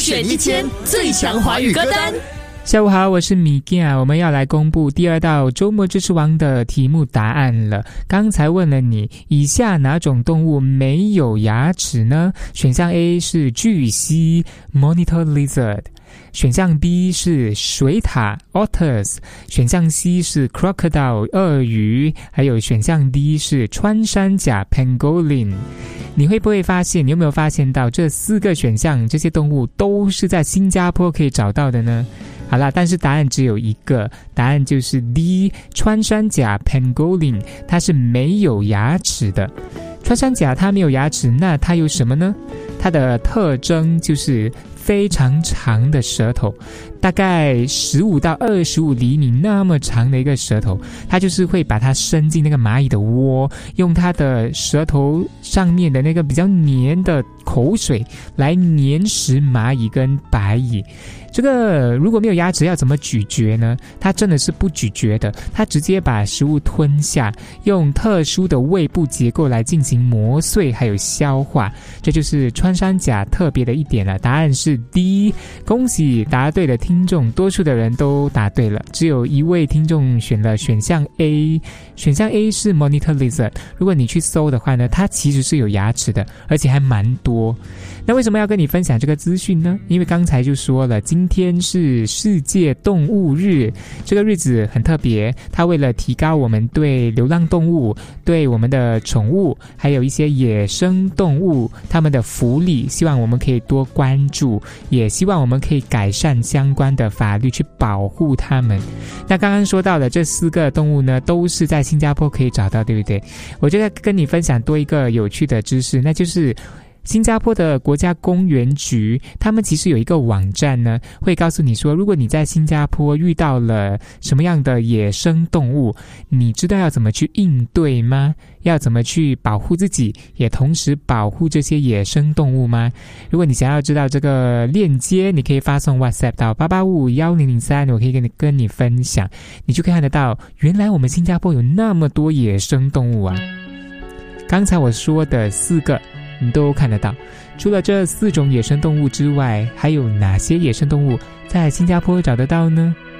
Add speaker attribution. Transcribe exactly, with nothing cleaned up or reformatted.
Speaker 1: 选一千最强华语歌单。
Speaker 2: 下午好，我是米健，我们要来公布第二道周末知识王的题目答案了。刚才问了你，以下哪种动物没有牙齿呢？选项 A 是巨蜥 Monitor Lizard， 选项 B 是水獭 Otters， 选项 C 是 Crocodile 鳄鱼，还有选项 D 是穿山甲 Pangolin。你会不会发现，你有没有发现到这四个选项，这些动物都是在新加坡可以找到的呢？好啦，但是答案只有一个，答案就是 D 穿山甲 Pangolin， 它是没有牙齿的。穿山甲它没有牙齿，那它有什么呢？它的特征就是非常长的舌头，大概十五到二十五厘米那么长的一个舌头，它就是会把它伸进那个蚂蚁的窝，用它的舌头上面的那个比较黏的口水来黏食蚂蚁跟白蚁。这个如果没有牙齿要怎么咀嚼呢？它真的是不咀嚼的，它直接把食物吞下，用特殊的胃部结构来进行磨碎还有消化，这就是穿山甲特别的一点了。答案是 D， 恭喜答对的听众，多数的人都答对了，只有一位听众选了选项 A， 选项 A 是 Monitor Lizard。 如果你去搜的话呢，它其实是有牙齿的，而且还蛮多。那为什么要跟你分享这个资讯呢？因为刚才就说了，今天是世界动物日，这个日子很特别，它为了提高我们对流浪动物、对我们的宠物，还有一些野生动物它们的福利，希望我们可以多关注，也希望我们可以改善相关的法律去保护它们。那刚刚说到的这四个动物呢，都是在新加坡可以找到，对不对？我就要跟你分享多一个有趣的知识，那就是新加坡的国家公园局，他们其实有一个网站呢，会告诉你说，如果你在新加坡遇到了什么样的野生动物，你知道要怎么去应对吗？要怎么去保护自己，也同时保护这些野生动物吗？如果你想要知道这个链接，你可以发送 WhatsApp 到八八五五一零零三，我可以跟你跟你分享，你就可以看得到，原来我们新加坡有那么多野生动物啊！刚才我说的四个你都看得到。除了这四种野生动物之外，还有哪些野生动物在新加坡找得到呢？